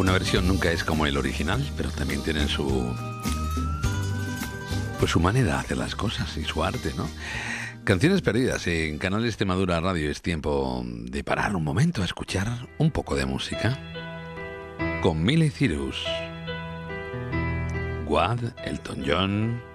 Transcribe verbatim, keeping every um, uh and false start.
Una versión nunca es como el original, pero también tienen su... pues su manera de hacer las cosas y su arte, ¿no? Canciones perdidas en Canal Extremadura Radio. Es tiempo de parar un momento a escuchar un poco de música. Con Miley Cyrus, Wad, Elton John...